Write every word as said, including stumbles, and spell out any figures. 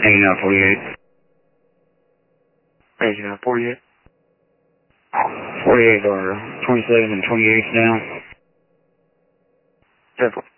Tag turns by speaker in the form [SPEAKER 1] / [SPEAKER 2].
[SPEAKER 1] eighty-nine forty-eight.
[SPEAKER 2] eighty-nine forty-eight.
[SPEAKER 1] forty-eight are twenty-seven and twenty-eight now.
[SPEAKER 2] ten four.